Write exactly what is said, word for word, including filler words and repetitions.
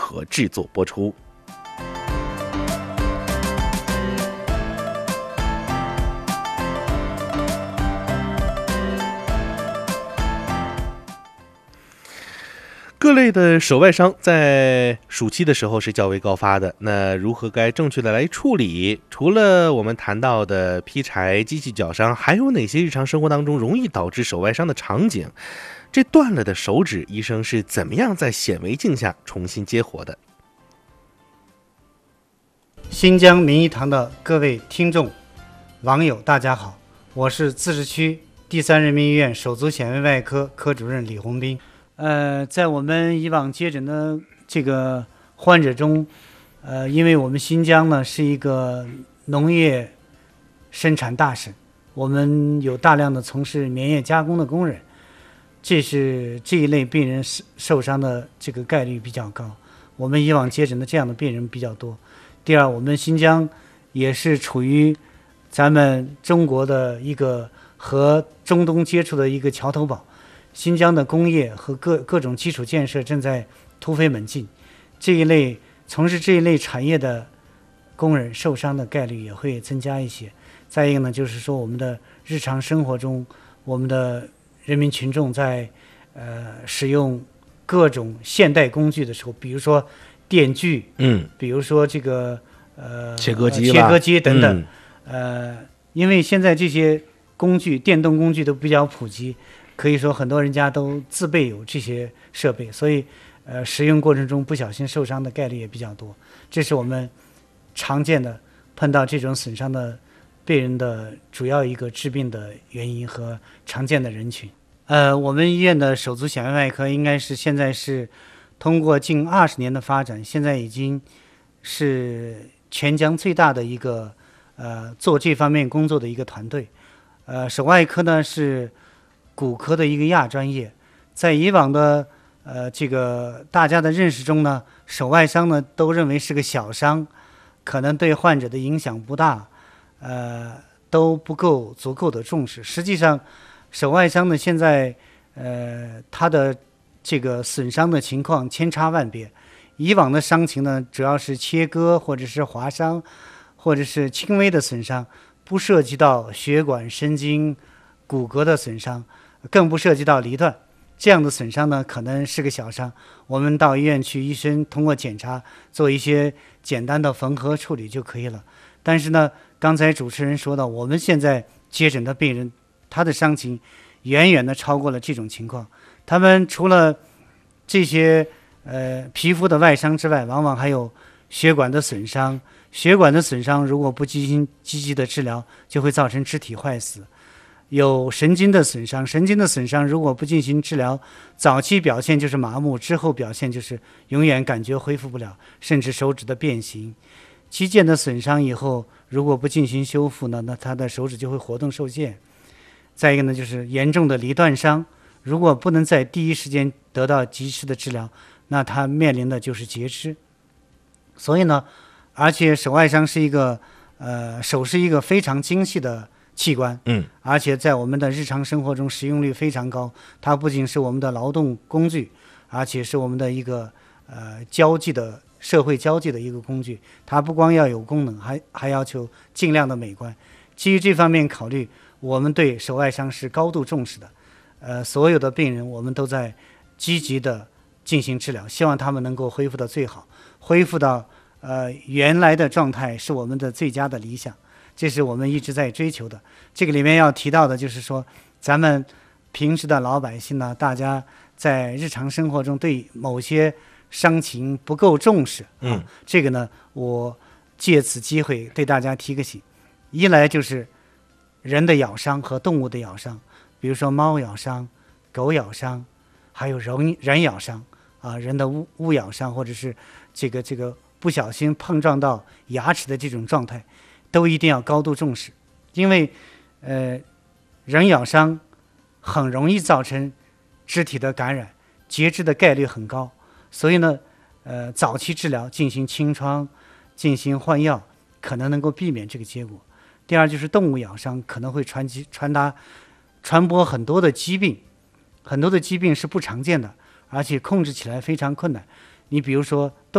合制作播出。各类的手外伤在暑期的时候是较为高发的，那如何该正确的来处理？除了我们谈到的劈柴、机器绞伤，还有哪些日常生活当中容易导致手外伤的场景？这断了的手指，医生是怎么样在显微镜下重新接活的？ 新疆民医堂的各位听众、网友，大家好，我是自治区第三人民医院手足显微外科科主任李红斌。呃，在我们以往接诊的这个患者中，呃，因为我们新疆呢是一个农业生产大省，我们有大量的从事棉业加工的工人，这是这一类病人受伤的这个概率比较高。我们以往接诊的这样的病人比较多。第二，我们新疆也是处于咱们中国的一个和中东接触的一个桥头堡。新疆的工业和各各种基础建设正在突飞猛进，这一类从事这一类产业的工人受伤的概率也会增加一些。再一个呢，就是说我们的日常生活中，我们的人民群众在呃使用各种现代工具的时候，比如说电锯， 嗯， 比如说这个呃切割机、 切割机等等， 嗯、 呃，因为现在这些工具、电动工具都比较普及。可以说很多人家都自备有这些设备，所以呃使用过程中不小心受伤的概率也比较多，这是我们常见的碰到这种损伤的病人的主要一个致病的原因和常见的人群。呃，我们医院的手足显微外科应该是现在是通过近二十年的发展，现在已经是全疆最大的一个呃做这方面工作的一个团队。呃，手外科呢是骨科的一个亚专业，在以往的呃这个大家的认识中呢，手外伤呢都认为是个小伤，可能对患者的影响不大，呃都不够足够的重视。实际上，手外伤呢现在呃它的这个损伤的情况千差万别。以往的伤情呢，主要是切割或者是划伤，或者是轻微的损伤，不涉及到血管、神经、骨骼的损伤。更不涉及到离断，这样的损伤呢，可能是个小伤。我们到医院去，医生通过检查做一些简单的缝合处理就可以了。但是呢，刚才主持人说到，我们现在接诊的病人，他的伤情远远的超过了这种情况。他们除了这些呃皮肤的外伤之外，往往还有血管的损伤。血管的损伤如果不进行积极的治疗，就会造成肢体坏死。有神经的损伤，神经的损伤如果不进行治疗，早期表现就是麻木，之后表现就是永远感觉恢复不了，甚至手指的变形。肌腱的损伤以后，如果不进行修复呢，那他的手指就会活动受限。再一个呢，就是严重的离断伤，如果不能在第一时间得到及时的治疗，那他面临的就是截肢。所以呢，而且手外伤是一个呃，手是一个非常精细的器官， 嗯， 而且在我们的日常生活中使用率非常高。它不仅是我们的劳动工具，而且是我们的一个呃交际的社会交际的一个工具。它不光要有功能，还还要求尽量的美观。基于这方面考虑，我们对手外伤是高度重视的。呃，所有的病人我们都在积极的进行治疗，希望他们能够恢复到最好，恢复到呃原来的状态是我们的最佳的理想。这是我们一直在追求的。这个里面要提到的就是说，咱们平时的老百姓呢，大家在日常生活中对某些伤情不够重视， 嗯， 啊、这个呢，我借此机会对大家提个醒。一来就是人的咬伤和动物的咬伤，比如说猫咬伤、狗咬伤，还有人人咬伤啊，人的误误咬伤，或者是这个这个不小心碰撞到牙齿的这种状态。都一定要高度重视，因为呃，人咬伤很容易造成肢体的感染，截肢的概率很高。所以呢，呃，早期治疗进行清创，进行换药，可能能够避免这个结果。第二就是动物咬伤可能会传击传达传播很多的疾病，很多的疾病是不常见的，而且控制起来非常困难。你比如说